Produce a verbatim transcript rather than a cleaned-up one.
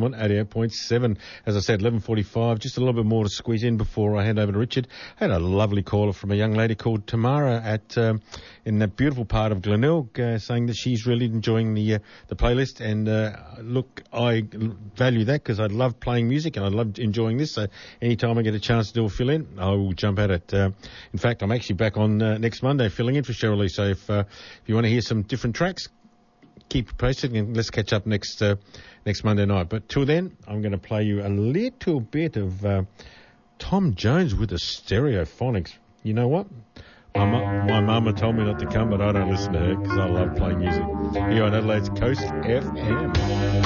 F M on eighty-eight point seven. As I said, eleven forty-five, just a little bit more to squeeze in before I hand over to Richard. I had a lovely caller from a young lady called Tamara at um, in that beautiful part of Glenelg, uh, saying that she's really enjoying the uh, the playlist. And uh, look, I value that because I love playing music and I love enjoying this. So anytime I get a chance to do a fill-in, I will jump at it. Uh, in fact, I'm actually back on uh, next Monday filling in for Cheryl. So if uh, if you want to hear some different tracks, keep posted and let's catch up next uh, next Monday night. But till then, I'm going to play you a little bit of uh, Tom Jones with the Stereophonics. You know what? My, mu- my mama told me not to come, but I don't listen to her because I love playing music. Here on Adelaide's Coast F M.